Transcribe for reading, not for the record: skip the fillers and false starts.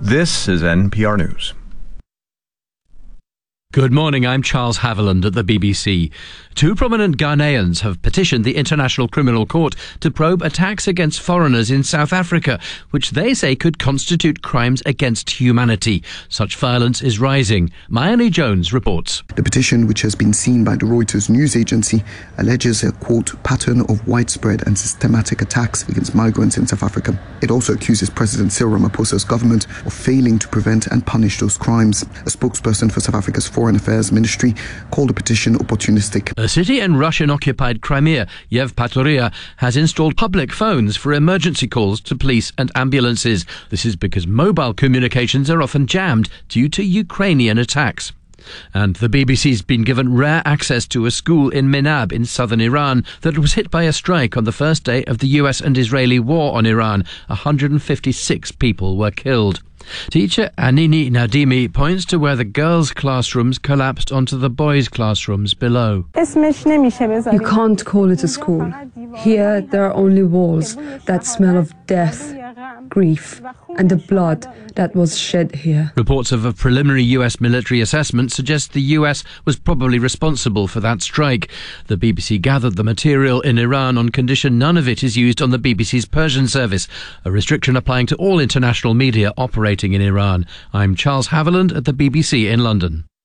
This is NPR News. Good morning, I'm Charles Haviland at the BBC. Two prominent Ghanaians have petitioned the International Criminal Court to probe attacks against foreigners in South Africa, which they say could constitute crimes against humanity. Such violence is rising. Mayani Jones reports. The petition, which has been seen by the Reuters news agency, alleges a, quote, pattern of widespread and systematic attacks against migrants in South Africa. It also accuses President Cyril Ramaphosa's government of failing to prevent and punish those crimes. A spokesperson for South Africa's Foreign Affairs Ministry called the petition opportunistic. A city in Russian-occupied Crimea, Yevpatoria, has installed public phones for emergency calls to police and ambulances. This is because mobile communications are often jammed due to Ukrainian attacks. And the BBC's been given rare access to a school in Minab in southern Iran that was hit by a strike on the first day of the US and Israeli war on Iran. 156 people were killed. Teacher Anini Nadimi points to where the girls' classrooms collapsed onto the boys' classrooms below. You can't call it a school. Here there are only walls that smell of death, grief, and the blood that was shed here. Reports of a preliminary US military assessment suggest the US was probably responsible for that strike. The BBC gathered the material in Iran on condition none of it is used on the BBC's Persian service, a restriction applying to all international media operating in Iran. I'm Charles Haviland at the BBC in London.